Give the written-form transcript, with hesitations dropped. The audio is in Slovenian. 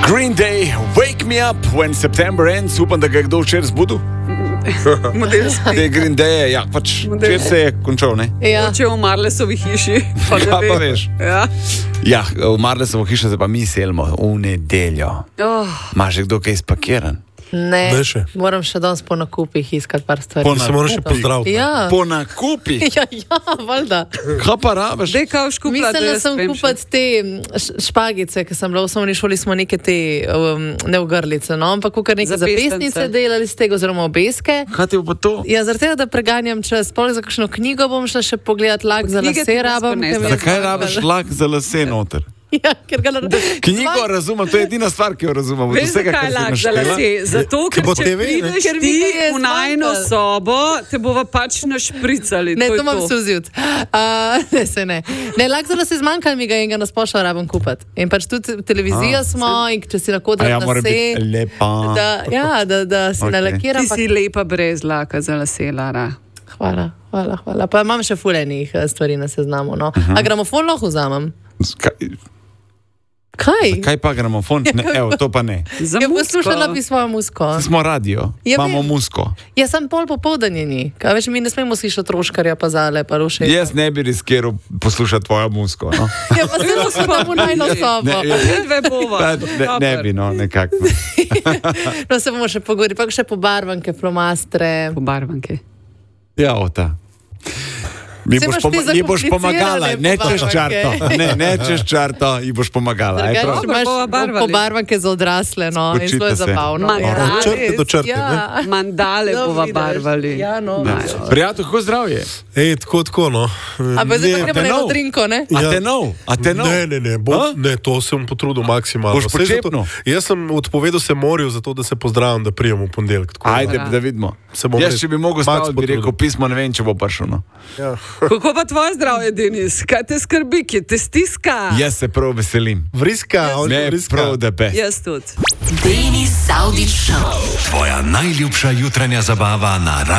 Green Day, Wake Me Up When September Ends. Upam, da ga je kdo včeraj zbudil. Te Green Day, ja, pač včeraj se je končal, ne? Ja. Če v Marlesovi hiši. Kaj pa veš? Ja. Ja, v Marlesovo hišo se pa mi selimo v nedeljo. Imaš kdo kaj spakiran? Ne, moram še danes po nakupih iskati par stvari. Se moraš še pozdraviti. Ja. Po nakupih? Ja, valjda. Kaj pa rabiš? Mislila sem kupati te špagice, ker sem bila v osnovni šoli, smo neke te neogrlice, no, ampak kar neke zapestnice delali z tega, oziroma obeske. Kaj ti bo to? Ja, zaradi tega, da preganjam čas. Poleg za kakšno knjigo bom šla še pogledati lak za lase rabam. Zakaj rabiš lak za lase noter? Ja, ker ga knjigo razumem, to je edina stvar, ki jo razumem. Veš, zakaj lak za lase? Zato, ker če prideš ti v najno sobo, te bova pač našpricali. Ne, to imam suzjut. Ne, lak za lase zmanjkali mi ga in ga nasplošno rabim kupati. In pač tudi televizijo smo in če si lahko dam lase. Ja, mora biti lepa. Da si nalakiram. Ti si lepa brez laka za lase, Lara. Hvala. Pa imam še fulejnih stvari na seznamu, no. A gramofon lahko vzamem? Kaj? Kaj pa gramofon? Ne, evo, to pa ne. Ja, poslušala bi svojo musko. Smo radio, imamo musko. Ja, sem pol popoldanje ni. Kaj veš, mi ne smemo slišati Troškarja, pa Zale, pa Ruše. Jaz ne bi riskiral poslušati tvojo musko, no. Ja, pa se smo v najno sobo. Ne bi, no, nekako. No, se bomo še pogovorili, pa še pobarvanke, flomastre. Pobarvanke. Ja, ota. Mi boš pomagala, ne čez čarto. Ne čez čarto, ji boš pomagala. Drugače imaš pobarvanke za odrasle, no, in to je zabavno. Črte do črte, ne? Mandale bova barvali. Ja, no. Prijatelj, kako zdravje? Tako, no. A pa zdaj pa gremo na eno drinko, ne? A te nov? Ne, to sem potrudil maksimalno. Boš počepno? Jaz sem odpovedal se morju, zato da se pozdravim, da prijem v ponedeljek. Ajde, da vidimo. Jaz, če bi mogel staviti, bi rekel pismo, ne vem, če bo prišel, no. Kako pa tvoje zdravje, Denis? Kaj te skrbi, ki te stiska? Jaz se prav veselim. Vriska, ne, prav da best. Jaz tudi. Denis Saudić Show. Tvoja najljubša jutranja zabava na